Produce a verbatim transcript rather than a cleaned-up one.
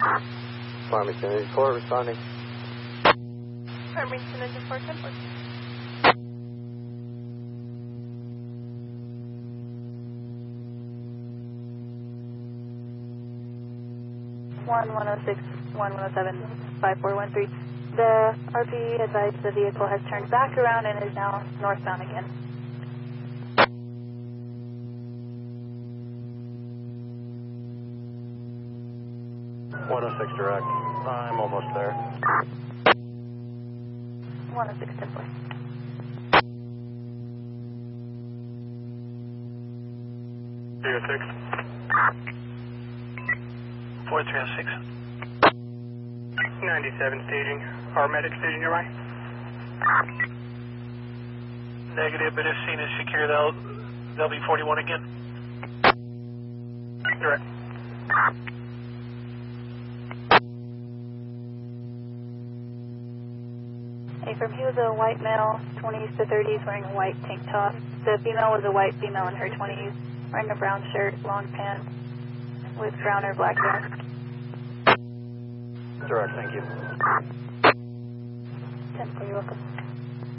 Farmington Engine four responding. Farmington Engine four, ten four. one one oh six, one one oh seven, five four one three. The R P advised the vehicle has turned back around and is now northbound again. one oh six direct. I'm almost there. one oh six, ten four. three oh six. four three oh six. ninety-seven staging. Our medic staging nearby. Negative, but if seen as secure, they'll, they'll be forty-one again. Direct. Hey, from he was a white male, twenties to thirties, wearing a white tank top. The female was a white female in her twenties, wearing a brown shirt, long pants, with brown or black hair. Direct, thank you. ten four, you're welcome.